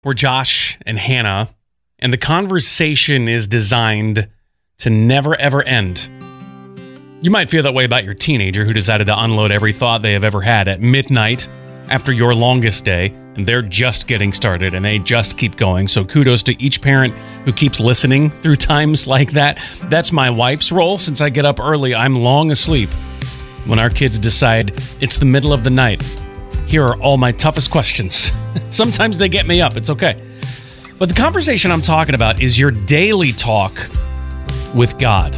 We're Josh and Hannah, and the conversation is designed to never, ever end. You might feel that way about your teenager who decided to unload every thought they have ever had at midnight after your longest day, and they're just getting started, and they just keep going. So kudos to each parent who keeps listening through times like that. That's my wife's role. Since I get up early, I'm long asleep when our kids decide it's the middle of the night. Here are all my toughest questions. Sometimes they get me up. It's okay. But the conversation I'm talking about is your daily talk with God.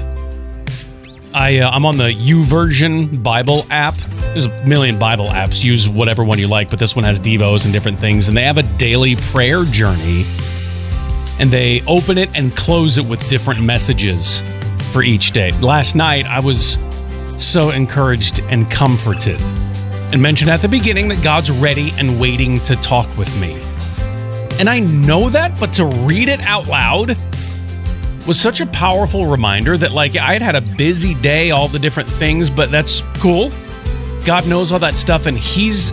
I'm on the YouVersion Bible app. There's a million Bible apps. Use whatever one you like, but this one has devos and different things. And they have a daily prayer journey. And they open it and close it with different messages for each day. Last night, I was so encouraged and comforted. And mentioned at the beginning that God's ready and waiting to talk with me. And I know that, but to read it out loud was such a powerful reminder that, like, I had a busy day, all the different things, but that's cool. God knows all that stuff, and He's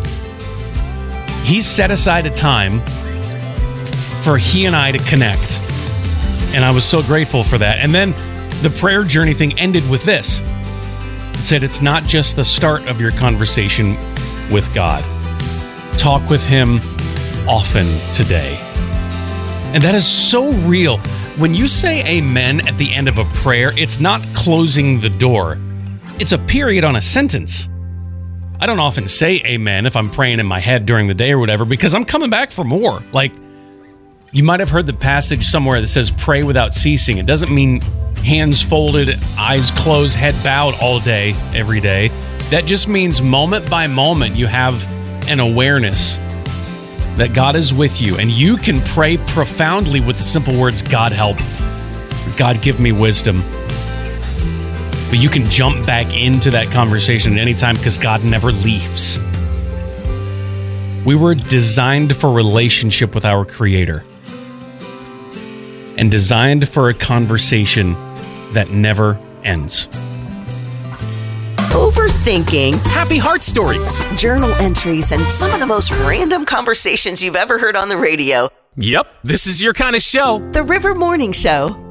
set aside a time for He and I to connect. And I was so grateful for that. And then the prayer journey thing ended with this. It said it's not just the start of your conversation with God. Talk with Him often today. And that is so real. When you say amen at the end of a prayer, it's not closing the door. It's a period on a sentence. I don't often say amen if I'm praying in my head during the day or whatever, because I'm coming back for more. Like, you might have heard the passage somewhere that says pray without ceasing. It doesn't mean hands folded, eyes closed, head bowed all day, every day. That just means moment by moment you have an awareness that God is with you, and you can pray profoundly with the simple words, God help, God give me wisdom. But you can jump back into that conversation at any time because God never leaves. We were designed for relationship with our Creator and designed for a conversation that never ends. Overthinking, happy heart stories, journal entries, and some of the most random conversations you've ever heard on the radio. Yep, this is your kind of show. The River Morning Show.